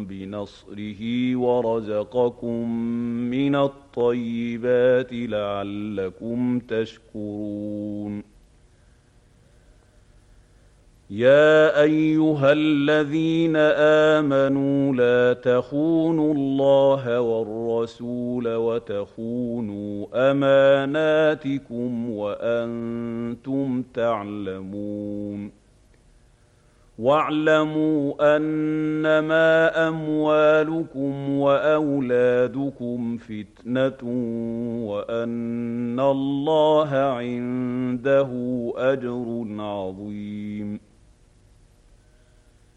بنصره ورزقكم من الطيبات لعلكم تشكرون. يا أيها الذين آمنوا لا تخونوا الله والرسول وتخونوا أماناتكم وأنتم تعلمون. واعلموا أنما أموالكم وأولادكم فتنة وأن الله عنده أجر عظيم.